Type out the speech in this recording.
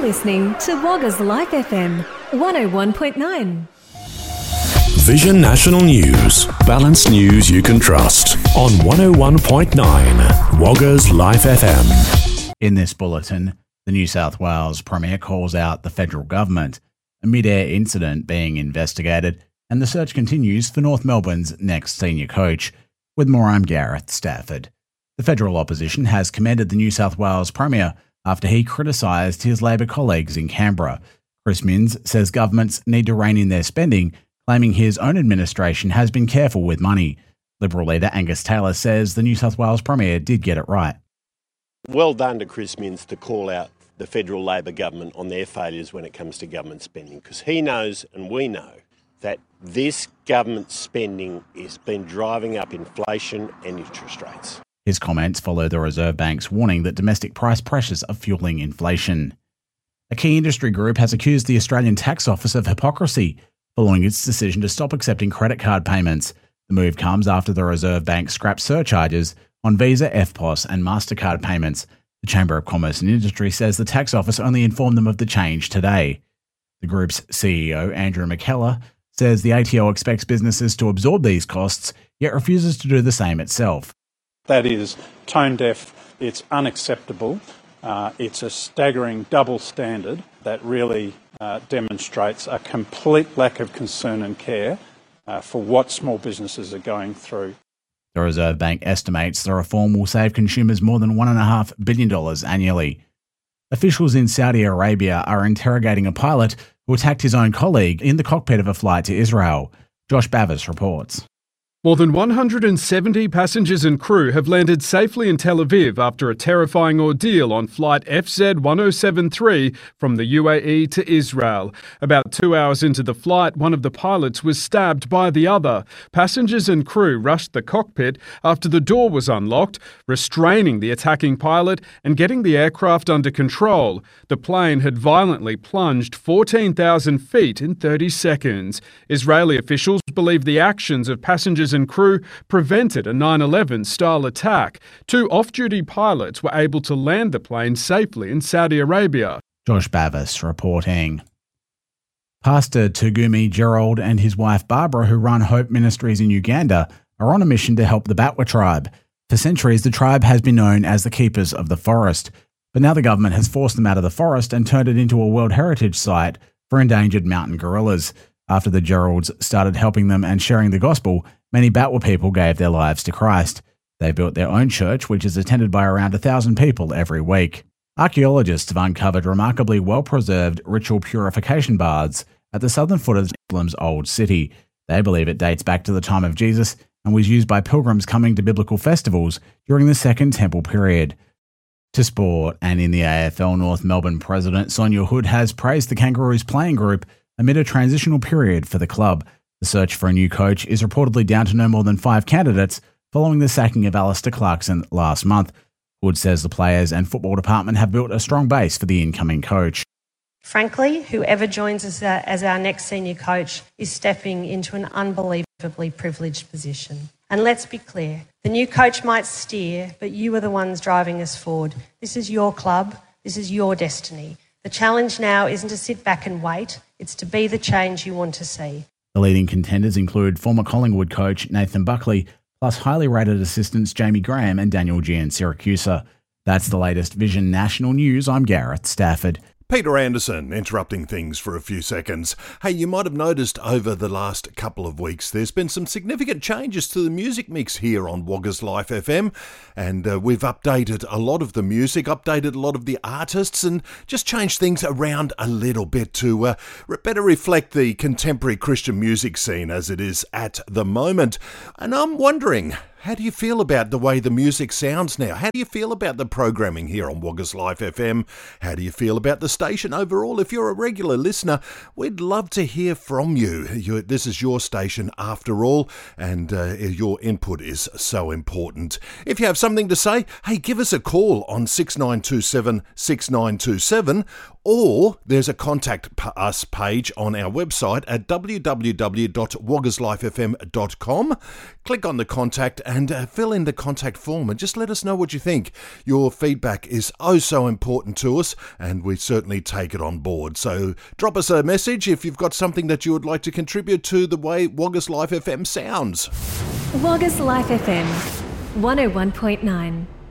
listening to Wagga's Life FM 101.9. Vision National News. Balanced news you can trust on 101.9 Wagga's Life FM. In this bulletin, the New South Wales Premier calls out the federal government, a mid-air incident being investigated, and the search continues for North Melbourne's next senior coach. With more, I'm Gareth Stafford. The federal opposition has commended the New South Wales Premier after he criticised his Labor colleagues in Canberra. Chris Minns says governments need to rein in their spending, claiming his own administration has been careful with money. Liberal leader Angus Taylor says the New South Wales Premier did get it right. Well done to Chris Minns to call out the federal Labor government on their failures when it comes to government spending, because he knows and we know that this government spending has been driving up inflation and interest rates. His comments follow the Reserve Bank's warning that domestic price pressures are fueling inflation. A key industry group has accused the Australian Tax Office of hypocrisy following its decision to stop accepting credit card payments. The move comes after the Reserve Bank scrapped surcharges on Visa, EFTPOS and MasterCard payments. The Chamber of Commerce and Industry says the Tax Office only informed them of the change today. The group's CEO, Andrew McKellar, says the ATO expects businesses to absorb these costs, yet refuses to do the same itself. That is tone deaf, it's unacceptable, it's a staggering double standard that really demonstrates a complete lack of concern and care for what small businesses are going through. The Reserve Bank estimates the reform will save consumers more than $1.5 billion annually. Officials in Saudi Arabia are interrogating a pilot who attacked his own colleague in the cockpit of a flight to Israel. Josh Bavis reports. More than 170 passengers and crew have landed safely in Tel Aviv after a terrifying ordeal on flight FZ1073 from the UAE to Israel. About 2 hours into the flight, one of the pilots was stabbed by the other. Passengers and crew rushed the cockpit after the door was unlocked, restraining the attacking pilot and getting the aircraft under control. The plane had violently plunged 14,000 feet in 30 seconds. Israeli officials believe the actions of passengers and crew prevented a 9/11 style attack. 2 off-duty pilots were able to land the plane safely in Saudi Arabia. Josh Bavis reporting. Pastor Tugumi Gerald and his wife Barbara, who run Hope Ministries in Uganda, are on a mission to help the Batwa tribe. For centuries, the tribe has been known as the keepers of the forest, but now the government has forced them out of the forest and turned it into a World Heritage Site for endangered mountain gorillas. After the Geralds started helping them and sharing the gospel, many Batwa people gave their lives to Christ. They built their own church, which is attended by around 1,000 people every week. Archaeologists have uncovered remarkably well-preserved ritual purification baths at the southern foot of Jerusalem's old city. They believe it dates back to the time of Jesus and was used by pilgrims coming to biblical festivals during the Second Temple period. To sport, and in the AFL, North Melbourne President Sonia Hood has praised the Kangaroos playing group amid a transitional period for the club. The search for a new coach is reportedly down to no more than 5 candidates following the sacking of Alistair Clarkson last month. Hood says the players and football department have built a strong base for the incoming coach. Frankly, whoever joins us as our next senior coach is stepping into an unbelievably privileged position. And let's be clear, the new coach might steer, but you are the ones driving us forward. This is your club, this is your destiny. The challenge now isn't to sit back and wait, it's to be the change you want to see. The leading contenders include former Collingwood coach Nathan Buckley, plus highly rated assistants Jamie Graham and Daniel Giansiracusa. That's the latest Vision National News. I'm Gareth Stafford. Peter Anderson, interrupting things for a few seconds. Hey, you might have noticed over the last couple of weeks there's been some significant changes to the music mix here on Wagga's Life FM, and we've updated a lot of the music, updated a lot of the artists, and just changed things around a little bit to better reflect the contemporary Christian music scene as it is at the moment. And I'm wondering, how do you feel about the way the music sounds now? How do you feel about the programming here on Wagga's Life FM? How do you feel about the station overall? If you're a regular listener, we'd love to hear from you. This is your station after all, and your input is so important. If you have something to say, hey, give us a call on 6927 6927, or there's a contact us page on our website at www.woggerslifefm.com. Click on the contact and fill in the contact form and just let us know what you think. Your feedback is oh so important to us, and we certainly take it on board. So drop us a message if you've got something that you would like to contribute to the way Woggers Life FM sounds. Woggers Life FM 101.9.